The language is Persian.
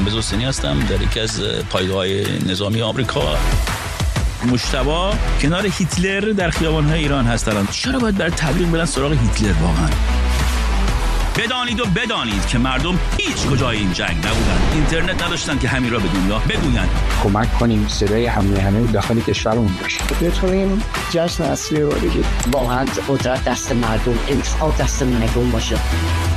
محمد حسینی هستم، در یکی از پایگاه‌های نظامی آمریکا. مجتبی کنار هیتلر در خیابان‌های ایران هستند. چرا باید برای تبلیغ برن سراغ هیتلر واقعا؟ بدانید که مردم هیچ کجای این جنگ نبودن، اینترنت نداشتن که همین را به دنیا بگویند. کمک کنیم صدای همه داخل کشورمون باشه. بتونیم جشن اصلی رو بگیریم. واقعا قدرت دست مردم، انتخاب دست مردم باشه.